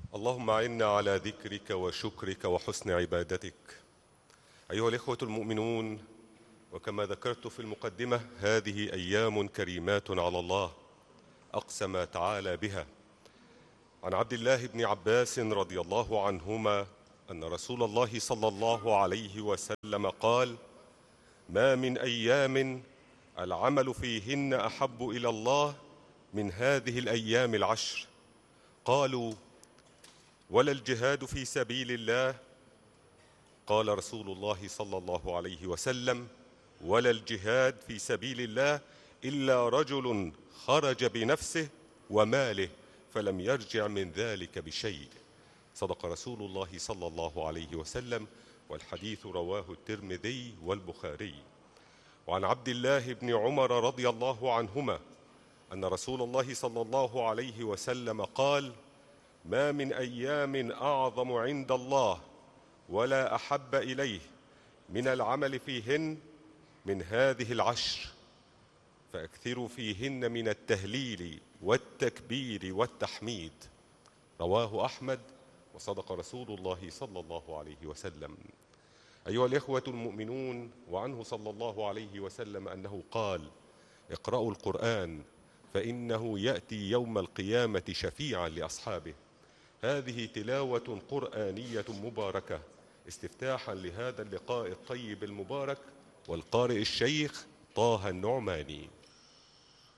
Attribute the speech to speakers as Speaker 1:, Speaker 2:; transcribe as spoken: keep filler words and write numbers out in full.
Speaker 1: اللهم أعنا على ذكرك وشكرك وحسن عبادتك. أيها الإخوة المؤمنون، وكما ذكرت في المقدمة، هذه أيام كريمات على الله أقسم تعالى بها. عن عبد الله بن عباس رضي الله عنهما أن رسول الله صلى الله عليه وسلم قال: ما من أيام العمل فيهن أحب إلى الله من هذه الأيام العشر. قالوا: ولا الجهاد في سبيل الله؟ قال رسول الله صلى الله عليه وسلم: ولا الجهاد في سبيل الله إلا رجل خرج بنفسه وماله فلم يرجع من ذلك بشيء. صدق رسول الله صلى الله عليه وسلم، والحديث رواه الترمذي والبخاري. وعن عبد الله بن عمر رضي الله عنهما أن رسول الله صلى الله عليه وسلم قال: ما من أيام أعظم عند الله ولا أحب إليه من العمل فيهن من هذه العشر، فأكثروا فيهن من التهليل والتكبير والتحميد. رواه أحمد، وصدق رسول الله صلى الله عليه وسلم. أيها الإخوة المؤمنون، وعنه صلى الله عليه وسلم أنه قال: اقرأوا القرآن فإنه يأتي يوم القيامة شفيعا لأصحابه. هذه تلاوة قرآنية مباركة استفتاحا لهذا اللقاء الطيب المبارك، والقارئ الشيخ طه النعماني.